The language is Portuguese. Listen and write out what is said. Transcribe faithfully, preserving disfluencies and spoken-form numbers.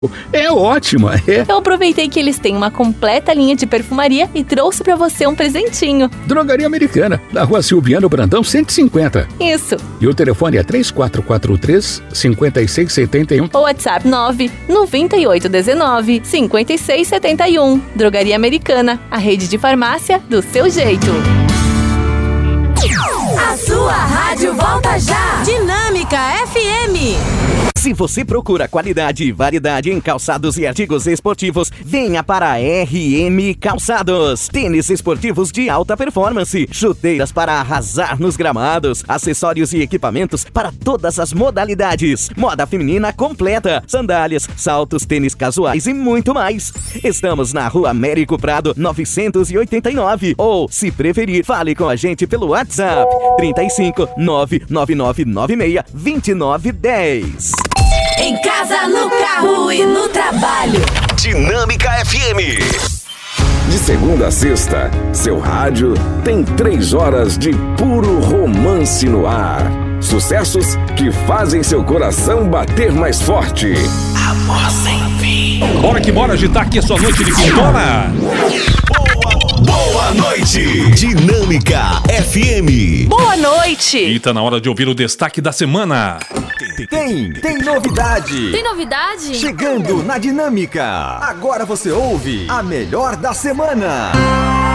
É ótima, é. Eu aproveitei que eles têm uma completa linha de perfumaria e trouxe pra você um presentinho. Drogaria Americana, na Rua Silviano Brandão, cento e cinquenta. Isso. E o telefone é três quatro quatro três, cinco seis sete um. O WhatsApp nove nove oito um nove, cinco seis sete um. Drogaria Americana, a rede de farmácia do seu jeito. A sua rádio volta já. Dinâmica F M. Se você procura qualidade e variedade em calçados e artigos esportivos, venha para a R M Calçados. Tênis esportivos de alta performance, chuteiras para arrasar nos gramados, acessórios e equipamentos para todas as modalidades, moda feminina completa, sandálias, saltos, tênis casuais e muito mais. Estamos na Rua Américo Prado, novecentos e oitenta e nove. Ou, se preferir, fale com a gente pelo WhatsApp trinta e cinco, nove nove nove nove seis, dois nove um zero. Em casa, no carro e no trabalho. Dinâmica F M. De segunda a sexta, seu rádio tem três horas de puro romance no ar. Sucessos que fazem seu coração bater mais forte. Amor sem fim. Bora que bora agitar aqui a sua noite de quintona. Boa noite, Dinâmica F M. Boa noite. E tá na hora de ouvir o destaque da semana. Tem, tem novidade. Tem novidade? Chegando na Dinâmica. Agora você ouve a melhor da semana.